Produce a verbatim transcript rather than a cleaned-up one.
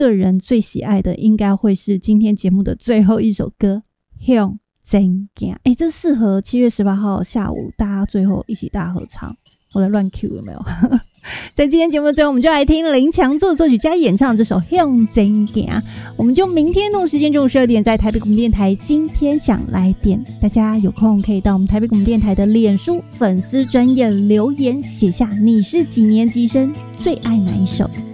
个人最喜爱的应该会是今天节目的最后一首歌向前行。哎，这适合七月十八号下午大家最后一起大合唱。我在乱 Q 有没有？在今天节目的最后，我们就来听林强作作曲加演唱这首《向前行》。我们就明天同时间中午十二点在台北广播电台。今天想来点，大家有空可以到我们台北广播电台的脸书粉丝专页留言，写下你是几年级生，最爱哪一首。